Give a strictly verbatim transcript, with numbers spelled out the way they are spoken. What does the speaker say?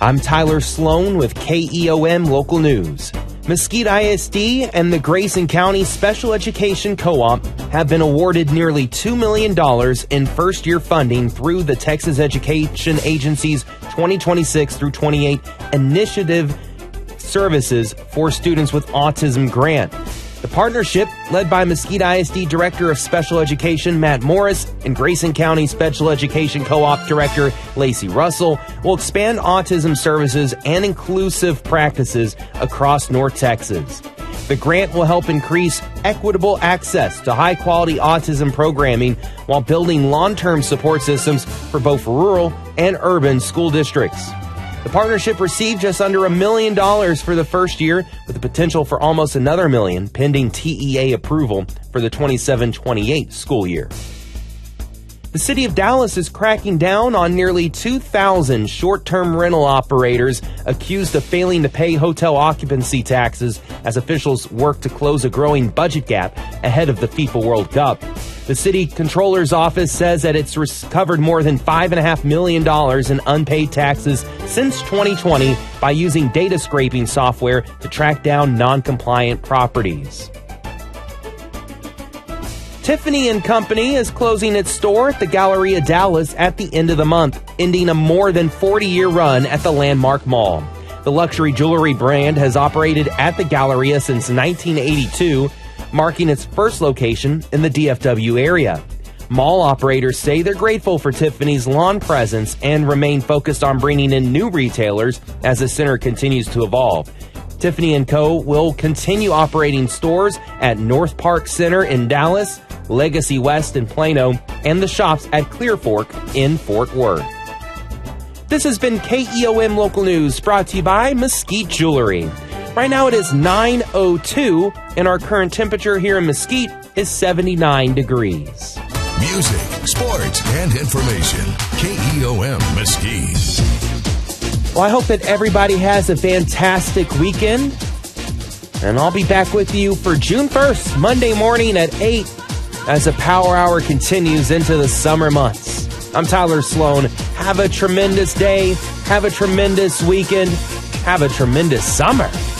I'm Tyler Sloan with K E O M Local News. Mesquite I S D and the Grayson County Special Education Co-op have been awarded nearly two million dollars in first-year funding through the Texas Education Agency's twenty twenty-six through twenty-eight Initiative Services for Students with Autism grant. The partnership, led by Mesquite I S D Director of Special Education Matt Morris and Grayson County Special Education Co-op Director Lacey Russell, will expand autism services and inclusive practices across North Texas. The grant will help increase equitable access to high-quality autism programming while building long-term support systems for both rural and urban school districts. The partnership received just under a million dollars for the first year, with the potential for almost another million pending T E A approval for the twenty-seven twenty-eight school year. The city of Dallas is cracking down on nearly two thousand short-term rental operators accused of failing to pay hotel occupancy taxes as officials work to close a growing budget gap ahead of the FIFA World Cup. The city controller's office says that it's recovered more than five point five million dollars in unpaid taxes since twenty twenty by using data scraping software to track down non-compliant properties. Tiffany and Company is closing its store at the Galleria Dallas at the end of the month, ending a more than forty-year run at the Landmark Mall. The luxury jewelry brand has operated at the Galleria since nineteen eighty-two, marking its first location in the D F W area. Mall operators say they're grateful for Tiffany's long presence and remain focused on bringing in new retailers as the center continues to evolve. Tiffany and Co. will continue operating stores at North Park Center in Dallas, Legacy West in Plano, and the shops at Clear Fork in Fort Worth. This has been K E O M Local News, brought to you by Mesquite Jewelry. Right now it is nine oh two, and our current temperature here in Mesquite is seventy-nine degrees. Music, sports, and information. K E O M Mesquite. Well, I hope that everybody has a fantastic weekend, and I'll be back with you for June first, Monday morning at eight, as the Power Hour continues into the summer months. I'm Tyler Sloan. Have a tremendous day. Have a tremendous weekend. Have a tremendous summer.